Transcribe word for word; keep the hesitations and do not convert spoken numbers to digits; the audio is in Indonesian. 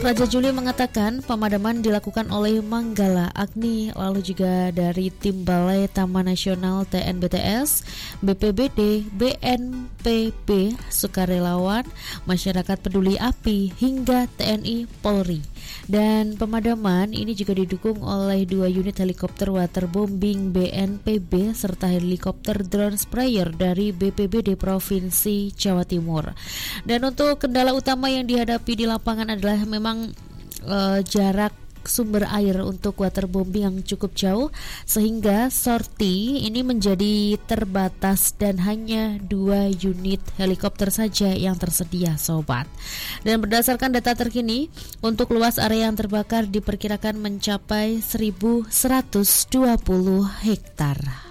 Raja Juli mengatakan pemadaman dilakukan oleh Manggala Agni, lalu juga dari tim Balai Taman Nasional T N B T S, B P B D, B N P B, sukarelawan, masyarakat peduli api, hingga T N I Polri. Dan pemadaman ini juga didukung oleh dua unit helikopter waterbombing B N P B serta helikopter drone sprayer dari B P B D Provinsi Jawa Timur. Dan untuk kendala utama yang dihadapi di lapangan adalah memang uh, jarak sumber air untuk waterbombing yang cukup jauh, sehingga sorti ini menjadi terbatas dan hanya dua unit helikopter saja yang tersedia, sobat. Dan berdasarkan data terkini, untuk luas area yang terbakar diperkirakan mencapai seribu seratus dua puluh hektar.